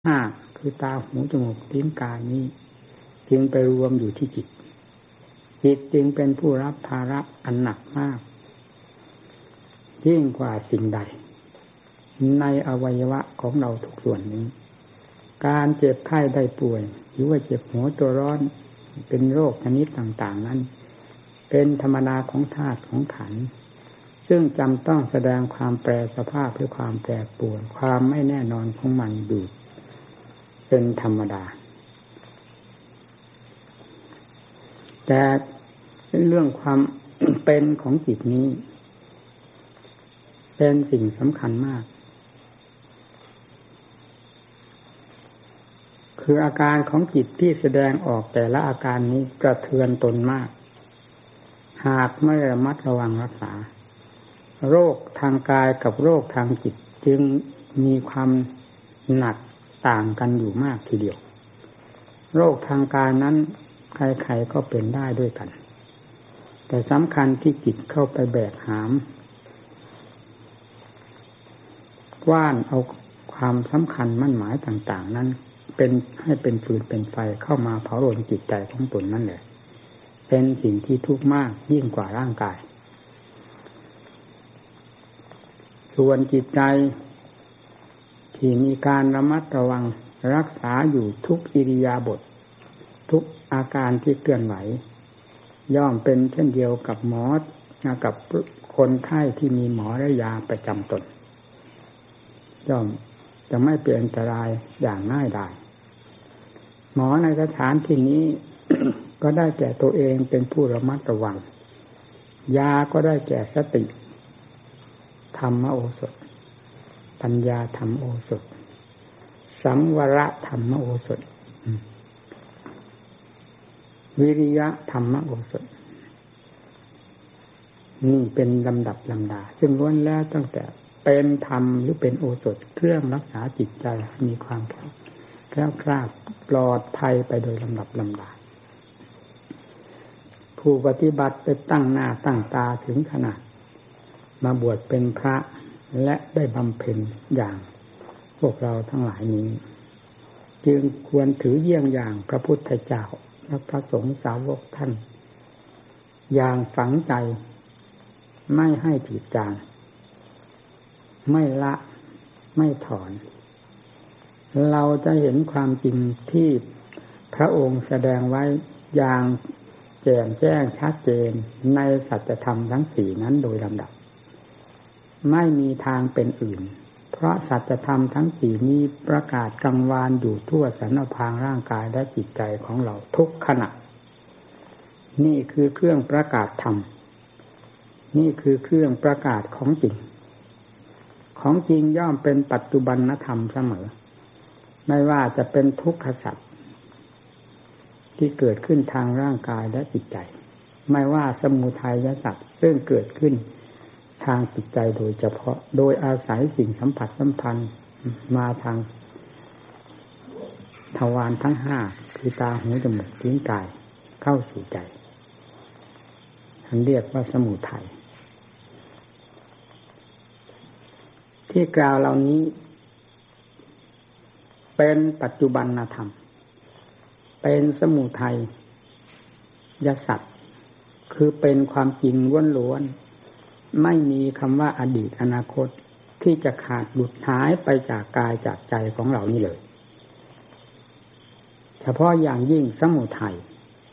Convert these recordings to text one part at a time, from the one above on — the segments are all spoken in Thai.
ห้าคือตาหูจมูกลิ้นกายนี้จึงไปรวมอยู่ที่จิตจึงเป็นผู้รับภาระอันหนักมากยิ่งกว่าสิ่งใดในอวัยวะของเราทุกส่วนนี้การเจ็บไข้ได้ป่วยหรือว่าเจ็บหัวตัวร้อนเป็นโรคชนิดต่างๆนั้นเป็นธรรมดาของธาตุของขันธ์ซึ่งจำต้องแสดงความแปรสภาพหรือความแปรปรวนความไม่แน่นอนของมันอยู่เป็นธรรมดาแต่เรื่องความ เป็นของจิตนี้เป็นสิ่งสำคัญมากคืออาการของจิตที่แสดงออกแต่ละอาการนี้กระเทือนตนมากหากไม่ระมัดระวังรักษาโรคทางกายกับโรคทางจิตจึงมีความหนักต่างกันอยู่มากทีเดียวโรคทางกายนั้นใครๆก็เป็นได้ด้วยกันแต่สำคัญที่จิตเข้าไปแบกหามว่านเอาความสำคัญมั่นหมายต่างๆนั้นเป็นให้เป็นฟืนเป็นไฟเข้ามาเผารนจิตใจของตนนั่นแหละเป็นสิ่งที่ทุกข์มากยิ่งกว่าร่างกายส่วนจิตใจที่มีการระมัดระวังรักษาอยู่ทุกอิริยาบถทุกอาการที่เคลื่อนไหวย่อมเป็นเช่นเดียวกับหมอกับคนไข้ที่มีหมอและยาประจำตนย่อมจะไม่เป็นอันตรายอย่างง่ายดายหมอในสถานที่นี้ ก็ได้แก่ตัวเองเป็นผู้ระมัดระวังยาก็ได้แก่สติธรรมโอสถปัญญาธรรมโอสถสังวรธรรมโอสถวิริยะธรรมโอสถนี่เป็นลำดับลำดาซึ่งล้วนแล้วตั้งแต่เป็นธรรมหรือเป็นโอสถเครื่องรักษาจิตใจให้มีความแคล้วคลาดปลอดภัยไปโดยลำดับลำดาผู้ปฏิบัติไปตั้งหน้าตั้งตาถึงขนาดมาบวชเป็นพระและได้บำเพ็ญอย่างพวกเราทั้งหลายนี้จึงควรถือเยี่ยงอย่างพระพุทธเจ้าและพระสงฆ์สาวกท่านอย่างฝังใจไม่ให้จืดจางไม่ละไม่ถอนเราจะเห็นความจริงที่พระองค์แสดงไว้อย่างแจ่มแจ้งชัดเจนในสัจธรรมทั้งสี่นั้นโดยลำดับไม่มีทางเป็นอื่นเพราะสัจธรรมทั้งสี่นี้ประกาศกังวานอยู่ทั่วสรรพางร่างกายและจิตใจของเราทุกขณะนี่คือเครื่องประกาศธรรมนี่คือเครื่องประกาศของจริงของจริงย่อมเป็นปัจจุบันธรรมเสมอไม่ว่าจะเป็นทุกขสัจที่เกิดขึ้นทางร่างกายและจิตใจไม่ว่าสมุทัยสัจซึ่งเกิดขึ้นทางจิตใจโดยเฉพาะโดยอาศัยสิ่งสัมผัสสัมพันธ์มาทางทวารทั้งห้าคือตาหูจมูกลิ้นกายเข้าสู่ใจท่านเรียกว่าสมุทัยที่กล่าวเหล่านี้เป็นปัจจุบันธรรมเป็นสมุทัยสัจคือเป็นความจริงล้วนๆไม่มีคำว่าอดีตอนาคตที่จะขาดหลุดหายไปจากกายจากใจของเรานี่เลยเฉพาะอย่างยิ่งสมุทัย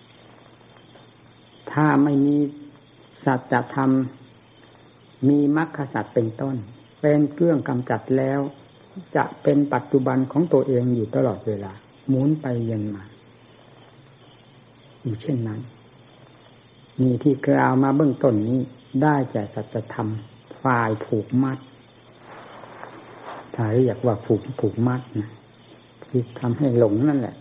ถ้าไม่มีสัจธรรมมีมรรคสัจเป็นต้นเป็นเครื่องกำจัดแล้วจะเป็นปัจจุบันของตัวเองอยู่ตลอดเวลาหมุนไปเวียนมาอยู่เช่นนั้นนี่ที่กล่าวมาเบื้องต้นนี้ได้แก่สัจธรรมฝ่ายผูกมัดถ้าเรียกว่าผูกมัดนะที่ทำให้หลงนั่นแหละ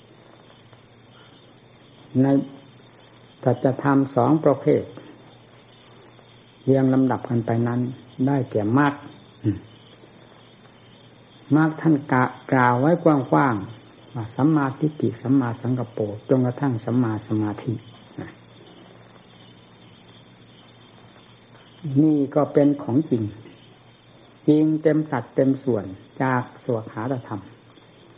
ในสัจธรรมสองประเภทเรียงลำดับกันไปนั้นได้แก่มรรคมรรคท่านกล่าวไว้กว้างๆว่าสัมมาทิฏฐิสัมมาสังกัปโปจนกระทั่งสัมมาสมาธินี่ก็เป็นของจริงจริงเต็มสัดเต็มส่วนจากสวขาธรรม